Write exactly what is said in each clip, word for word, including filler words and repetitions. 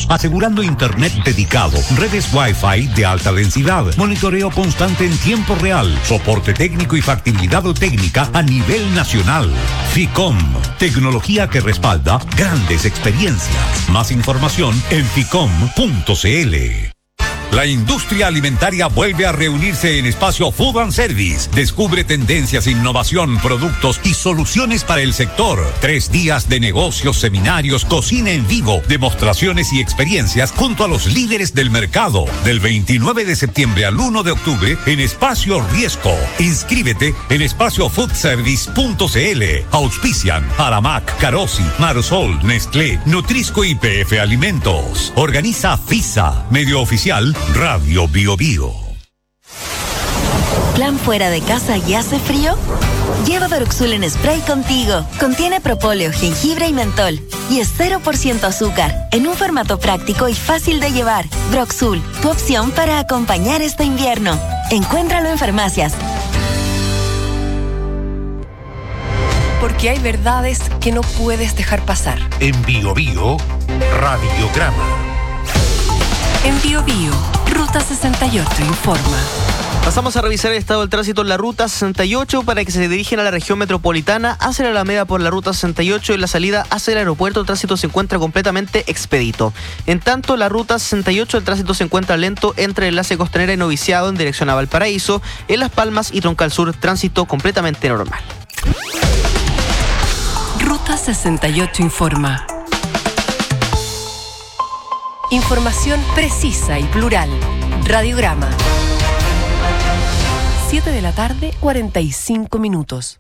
datos, asegurando internet dedicado, redes Wi-Fi de alta densidad, monitoreo constante en tiempo real, soporte técnico y factibilidad técnica a nivel nacional. Ficom, tecnología que respalda grandes experiencias. Más información en ficom punto cl. La industria alimentaria vuelve a reunirse en Espacio Food and Service. Descubre tendencias, innovación, productos y soluciones para el sector. Tres días de negocios, seminarios, cocina en vivo, demostraciones y experiencias junto a los líderes del mercado. Del veintinueve de septiembre al uno de octubre en Espacio Riesco. Inscríbete en espacio food service punto cl. Auspician Aramac, Carosi, Marsol, Nestlé, Nutrisco y P F Alimentos. Organiza FISA, medio oficial Radio Bio Bio. ¿Plan fuera de casa y hace frío? Lleva Broxul en spray contigo. Contiene propóleo, jengibre y mentol. Y es cero por ciento azúcar, en un formato práctico y fácil de llevar. Broxul, tu opción para acompañar este invierno. Encuéntralo en farmacias. Porque hay verdades que no puedes dejar pasar. En Bio Bio, Radiograma. En Bio Bio, Ruta sesenta y ocho informa. Pasamos a revisar el estado del tránsito en la Ruta sesenta y ocho. Para que se dirigen a la región metropolitana, hacia la Alameda por la Ruta sesenta y ocho y la salida hacia el aeropuerto, el tránsito se encuentra completamente expedito. En tanto, la Ruta sesenta y ocho, el tránsito se encuentra lento entre el enlace Costanera y Noviciado en dirección a Valparaíso. En Las Palmas y Troncal Sur, tránsito completamente normal. Ruta sesenta y ocho informa. Información precisa y plural. Radiograma. siete de la tarde, cuarenta y cinco minutos.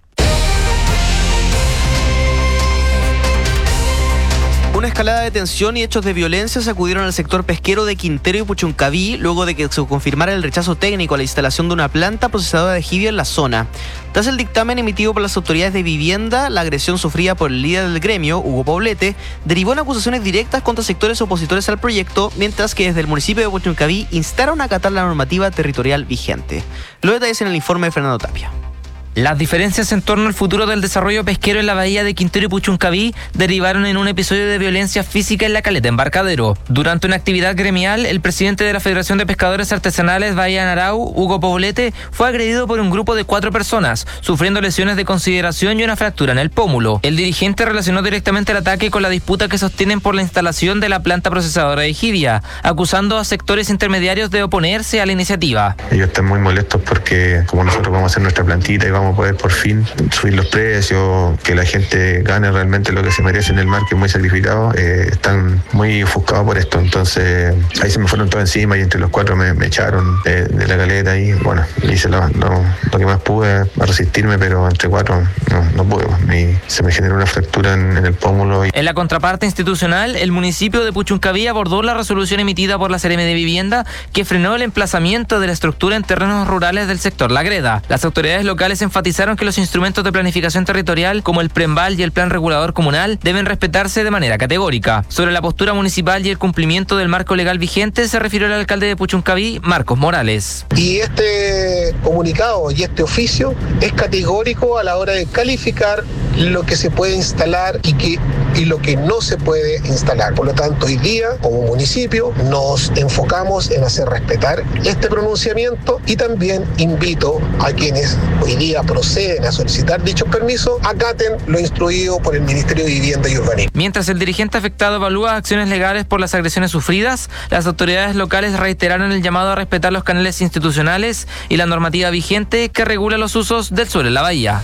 Una escalada de tensión y hechos de violencia sacudieron al sector pesquero de Quintero y Puchuncaví luego de que se confirmara el rechazo técnico a la instalación de una planta procesadora de jibia en la zona. Tras el dictamen emitido por las autoridades de vivienda, la agresión sufrida por el líder del gremio, Hugo Poblete, derivó en acusaciones directas contra sectores opositores al proyecto, mientras que desde el municipio de Puchuncaví instaron a acatar la normativa territorial vigente. Los detalles en el informe de Fernando Tapia. Las diferencias en torno al futuro del desarrollo pesquero en la bahía de Quintero y Puchuncaví derivaron en un episodio de violencia física en la caleta Embarcadero. Durante una actividad gremial, el presidente de la Federación de Pescadores Artesanales Bahía Narau, Hugo Poblete, fue agredido por un grupo de cuatro personas, sufriendo lesiones de consideración y una fractura en el pómulo. El dirigente relacionó directamente el ataque con la disputa que sostienen por la instalación de la planta procesadora de jibia, acusando a sectores intermediarios de oponerse a la iniciativa. Ellos están muy molestos porque como nosotros vamos a hacer nuestra plantita y vamos a poder por fin subir los precios, que la gente gane realmente lo que se merece en el mar, que es muy sacrificado, eh, están muy ofuscados por esto. Entonces ahí se me fueron todos encima y entre los cuatro me, me echaron de, de la caleta y bueno, hice lo, lo, lo que más pude a resistirme, pero entre cuatro no, no pude. Me, se me generó una fractura en, en el pómulo. Y... En la contraparte institucional, el municipio de Puchuncaví abordó la resolución emitida por la Seremi de Vivienda que frenó el emplazamiento de la estructura en terrenos rurales del sector La Greda. Las autoridades locales enfatizaron que los instrumentos de planificación territorial, como el PREMBAL y el Plan Regulador Comunal, deben respetarse de manera categórica. Sobre la postura municipal y el cumplimiento del marco legal vigente, se refirió el alcalde de Puchuncaví, Marcos Morales. Y este comunicado y este oficio es categórico a la hora de calificar lo que se puede instalar y, que, y lo que no se puede instalar. Por lo tanto, hoy día, como municipio, nos enfocamos en hacer respetar este pronunciamiento y también invito a quienes hoy día proceden a solicitar dichos permisos, acaten lo instruido por el Ministerio de Vivienda y Urbanismo. Mientras el dirigente afectado evalúa acciones legales por las agresiones sufridas, las autoridades locales reiteraron el llamado a respetar los canales institucionales y la normativa vigente que regula los usos del suelo en la bahía.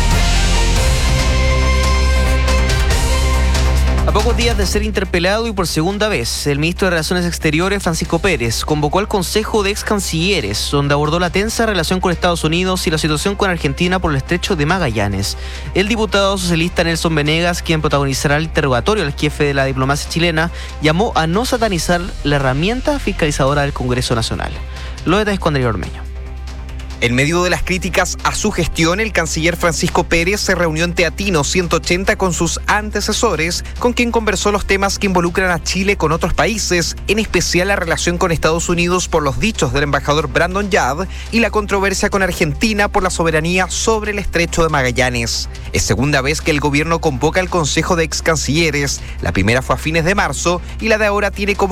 A pocos días de ser interpelado y por segunda vez, el ministro de Relaciones Exteriores, Francisco Pérez, convocó al Consejo de Ex Cancilleres, donde abordó la tensa relación con Estados Unidos y la situación con Argentina por el estrecho de Magallanes. El diputado socialista Nelson Venegas, quien protagonizará el interrogatorio al jefe de la diplomacia chilena, llamó a no satanizar la herramienta fiscalizadora del Congreso Nacional. Lo detalles con Andrea Ormeño. En medio de las críticas a su gestión, el canciller Francisco Pérez se reunió en Teatino ciento ochenta con sus antecesores, con quien conversó los temas que involucran a Chile con otros países, en especial la relación con Estados Unidos por los dichos del embajador Brandon Yad y la controversia con Argentina por la soberanía sobre el estrecho de Magallanes. Es segunda vez que el gobierno convoca al Consejo de Ex Cancilleres. La primera fue a fines de marzo y la de ahora tiene como